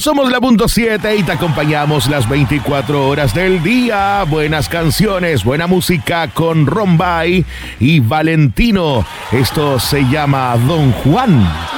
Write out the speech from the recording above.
Somos la punto 7 y te acompañamos las 24 horas del día. Buenas canciones, buena música con Rombay y Valentino. Esto se llama Don Juan.